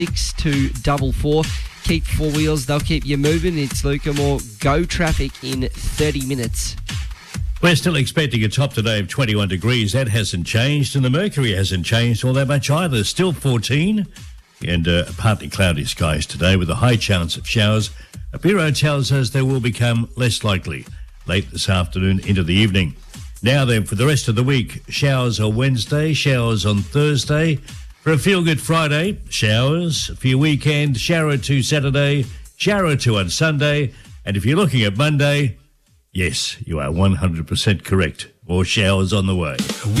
6244. Keep four wheels, they'll keep you moving. It's Luca Moore. Go traffic in 30 minutes. We're still expecting a top today of 21 degrees. That hasn't changed, and the mercury hasn't changed all that much either. Still 14, and partly cloudy skies today with a high chance of showers. A bureau tells us they will become less likely late this afternoon into the evening. Now then, for the rest of the week, showers on Wednesday, showers on Thursday. For a feel-good Friday, showers. For your weekend, shower or two Saturday, shower or two on Sunday. And if you're looking at Monday, yes, you are 100% correct. More showers on the way.